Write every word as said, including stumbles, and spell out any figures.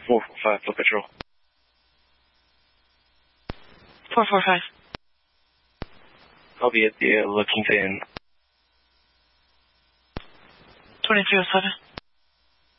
four four five for patrol. four four five. I'll be at the uh, La Quinta Inn. twenty-three oh seven.